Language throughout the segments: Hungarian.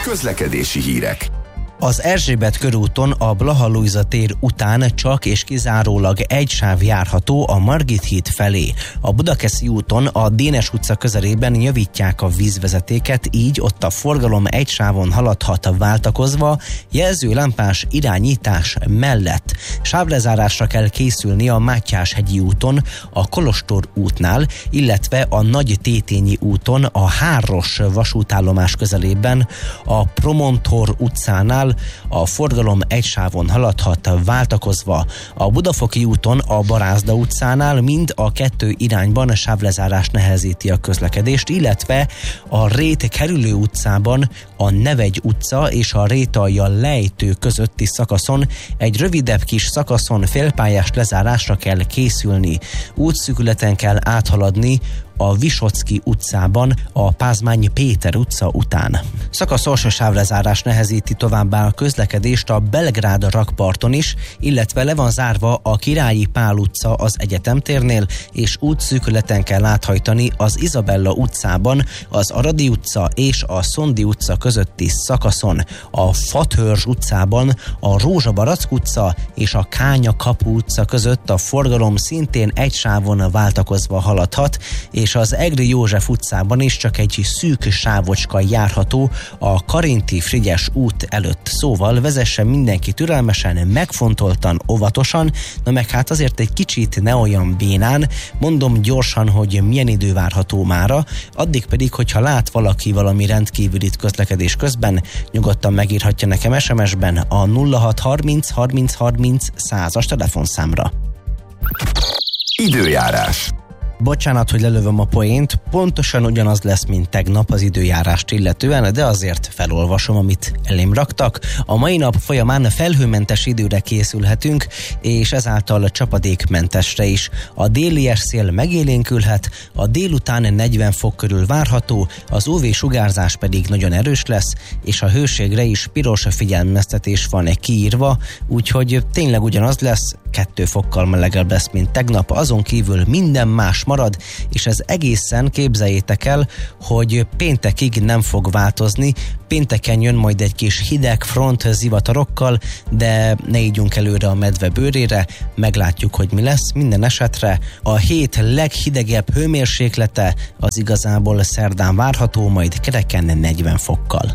Közlekedési hírek. Az Erzsébet körúton a Blaha Lujza tér után csak és kizárólag egy sáv járható a Margit híd felé. A Budakeszi úton a Dénes utca közelében javítják a vízvezetéket, így ott a forgalom egy sávon haladhat váltakozva, jelzőlámpás irányítás mellett. Sávlezárásra kell készülni a Mátyás-hegyi úton, a Kolostor útnál, illetve a Nagy Tétényi úton, a Háros vasútállomás közelében, a Promontor utcánál a forgalom egy sávon haladhat váltakozva. A Budafoki úton a Barázda utcánál mind a kettő irányban sávlezárás nehezíti a közlekedést, illetve a Rét Kerülő utcában a Nevegy utca és a Rétalja lejtő közötti szakaszon egy rövidebb kis szakaszon félpályás lezárásra kell készülni. Útszűkületen kell áthaladni a Visocki utcában a Pázmány Péter utca után. Szakaszos sávlezárás nehezíti továbbá a közlekedést a Belgrád rakparton is, illetve le van zárva a Királyi Pál utca az Egyetemtérnél, és útszűkületen kell áthajtani az Izabella utcában, az Aradi utca és a Szondi utca közötti szakaszon, a Fathörzs utcában a Rózsa-Barack utca és a Kánya Kapu utca között a forgalom szintén egy sávon váltakozva haladhat, és az Egri József utcában is csak egy szűk sávocska járható a Karinti-Frigyes út előtt. Szóval vezessen mindenki türelmesen, megfontoltan, óvatosan, na meg hát azért egy kicsit ne olyan bénán, mondom gyorsan, hogy milyen idő várható mára, addig pedig, hogyha lát valaki valami rendkívülit közlekedés közben, nyugodtan megírhatja nekem SMS-ben a 0630 30 30 100-as telefonszámra. Időjárás. Bocsánat, hogy lelövöm a poént, pontosan ugyanaz lesz, mint tegnap az időjárást illetően, de azért felolvasom, amit elém raktak. A mai nap folyamán felhőmentes időre készülhetünk, és ezáltal csapadékmentesre is. A déli szél megélénkülhet, a délután 40 fok körül várható, az UV-sugárzás pedig nagyon erős lesz, és a hőségre is piros figyelmeztetés van kiírva, úgyhogy tényleg ugyanaz lesz, 2 fokkal melegebb lesz, mint tegnap, azon kívül minden más marad, és ez egészen képzeljétek el, hogy péntekig nem fog változni, pénteken jön majd egy kis hideg front zivatarokkal, de ne ígyunk előre a medve bőrére, meglátjuk, hogy mi lesz. Minden esetre a hét leghidegebb hőmérséklete az igazából szerdán várható, majd kereken 40 fokkal.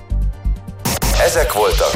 Ezek voltak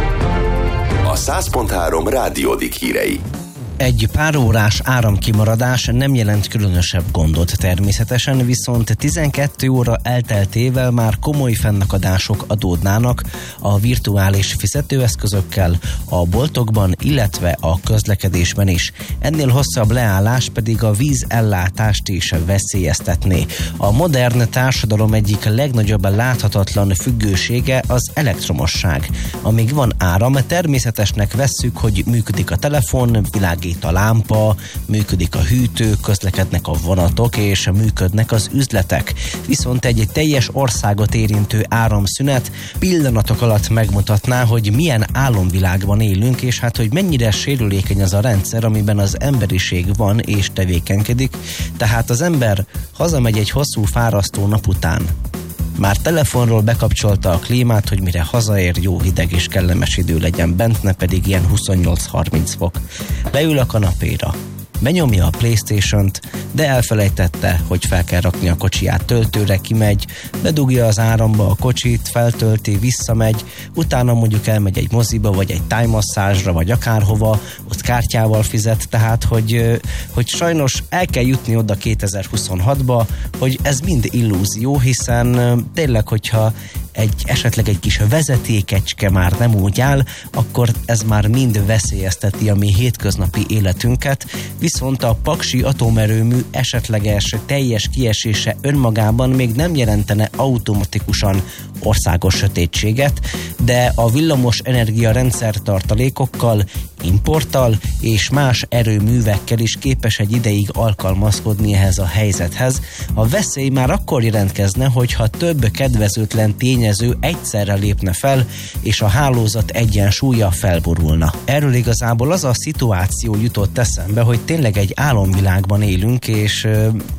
a 100.3 Rádiódik hírei. Egy pár órás áramkimaradás nem jelent különösebb gondot természetesen, viszont 12 óra elteltével már komoly fennakadások adódnának a virtuális fizetőeszközökkel, a boltokban, illetve a közlekedésben is. Ennél hosszabb leállás pedig a vízellátást is veszélyeztetné. A modern társadalom egyik legnagyobb láthatatlan függősége az elektromosság. Amíg van áram, természetesnek vesszük, hogy működik a telefon, világít a lámpa, működik a hűtő, közlekednek a vonatok és működnek az üzletek. Viszont egy teljes országot érintő áramszünet pillanatok alatt megmutatná, hogy milyen álomvilágban élünk, és hát hogy mennyire sérülékeny az a rendszer, amiben az emberiség van és tevékenykedik. Tehát az ember hazamegy egy hosszú fárasztó nap után. Már telefonról bekapcsolta a klímát, hogy mire hazaér, jó hideg és kellemes idő legyen bent, ne pedig ilyen 28-30 fok. Leül a kanapéra, benyomja a PlayStation-t, de elfelejtette, hogy fel kell rakni a kocsiját töltőre, kimegy, bedugja az áramba a kocsit, feltölti, visszamegy, utána mondjuk elmegy egy moziba, vagy egy tájmasszázsra, vagy akárhova, ott kártyával fizet, tehát hogy sajnos el kell jutni oda 2026-ba, hogy ez mind illúzió, hiszen tényleg, hogyha esetleg egy kis vezetékecske már nem úgy áll, akkor ez már mind veszélyezteti a mi hétköznapi életünket, viszont a paksi atomerőmű esetleges teljes kiesése önmagában még nem jelentene automatikusan országos sötétséget, de a villamos energia rendszer tartalékokkal, importtal és más erőművekkel is képes egy ideig alkalmazkodni ehhez a helyzethez. A veszély már akkor jelentkezne, hogyha több kedvezőtlen tényező egyszerre lépne fel, és a hálózat egyensúlya felborulna. Erről igazából az a szituáció jutott eszembe, hogy tényleg egy álomvilágban élünk, és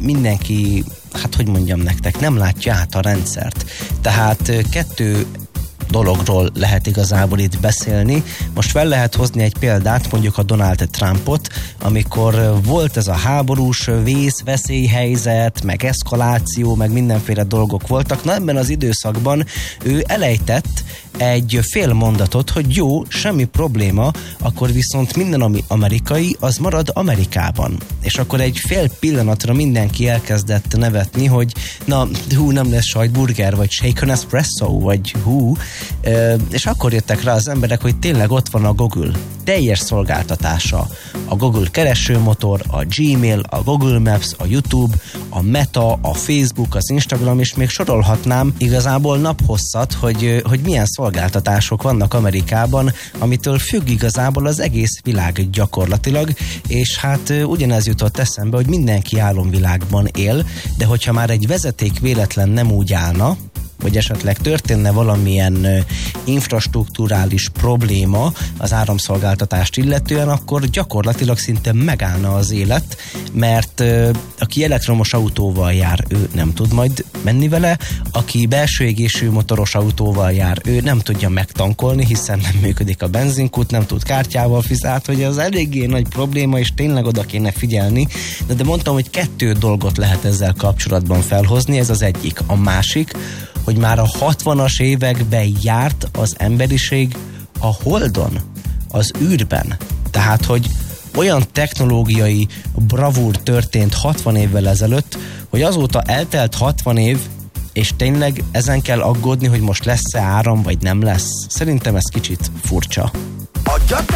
mindenki, hát hogy mondjam nektek, nem látja át a rendszert. Tehát 2 dologról lehet igazából itt beszélni. Most fel lehet hozni egy példát, mondjuk a Donald Trumpot, amikor volt ez a háborús veszélyhelyzet, meg eszkaláció, meg mindenféle dolgok voltak. Na, ebben az időszakban ő elejtett egy fél mondatot, hogy jó, semmi probléma, akkor viszont minden, ami amerikai, az marad Amerikában. És akkor egy fél pillanatra mindenki elkezdett nevetni, hogy na, nem lesz sajtburger, vagy shaken espresso, vagy és akkor jöttek rá az emberek, hogy tényleg ott van a Google teljes szolgáltatása. A Google keresőmotor, a Gmail, a Google Maps, a YouTube, a Meta, a Facebook, az Instagram, és még sorolhatnám igazából naphosszat, hogy milyen szolgáltatások vannak Amerikában, amitől függ igazából az egész világ gyakorlatilag, és hát ugyanez jutott eszembe, hogy mindenki álomvilágban él, de hogyha már egy vezeték véletlen nem úgy állna, vagy esetleg történne valamilyen infrastrukturális probléma az áramszolgáltatást illetően, akkor gyakorlatilag szinte megállna az élet, mert aki elektromos autóval jár, ő nem tud majd menni vele, aki belső égésű motoros autóval jár, ő nem tudja megtankolni, hiszen nem működik a benzinkút, nem tud kártyával fizetni, hogy az eléggé nagy probléma, és tényleg oda kéne figyelni, de mondtam, hogy 2 dolgot lehet ezzel kapcsolatban felhozni, ez az egyik. A másik, hogy már a 60-as években járt az emberiség a Holdon, az űrben. Tehát, hogy olyan technológiai bravúr történt 60 évvel ezelőtt, hogy azóta eltelt 60 év, és tényleg ezen kell aggódni, hogy most lesz-e áram, vagy nem lesz. Szerintem ez kicsit furcsa.